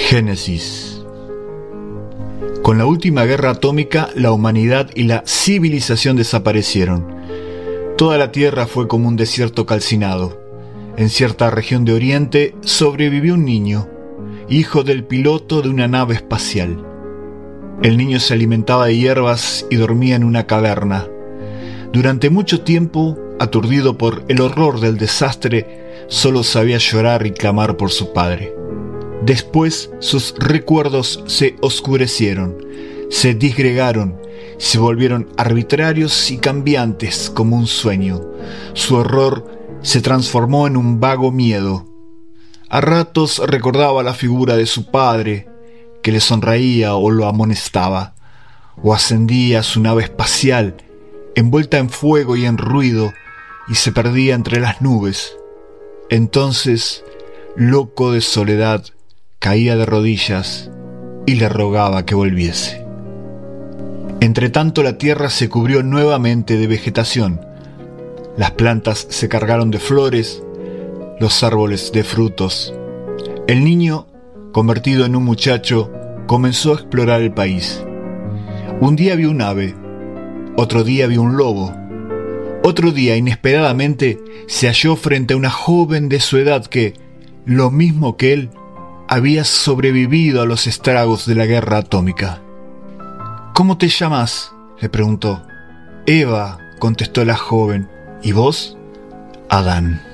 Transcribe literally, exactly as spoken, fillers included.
Génesis. Con la última guerra atómica, la humanidad y la civilización desaparecieron. Toda la Tierra fue como un desierto calcinado. En cierta región de Oriente sobrevivió un niño, hijo del piloto de una nave espacial. El niño se alimentaba de hierbas y dormía en una caverna. Durante mucho tiempo, aturdido por el horror del desastre, solo sabía llorar y clamar por su padre. Después sus recuerdos se oscurecieron, se disgregaron, se volvieron arbitrarios y cambiantes como un sueño. Su horror se transformó en un vago miedo. A ratos recordaba la figura de su padre, que le sonreía o lo amonestaba, o ascendía a su nave espacial, envuelta en fuego y en ruido, y se perdía entre las nubes. Entonces, loco de soledad, caía de rodillas y le rogaba que volviese. Entretanto, la tierra se cubrió nuevamente de vegetación. Las plantas se cargaron de flores, los árboles de frutos. El niño, convertido en un muchacho, comenzó a explorar el país. Un día vio un ave, otro día vio un lobo. Otro día, inesperadamente, se halló frente a una joven de su edad que, lo mismo que él, había sobrevivido a los estragos de la guerra atómica. ¿Cómo te llamas?, le preguntó. Eva, contestó la joven. ¿Y vos? Adán.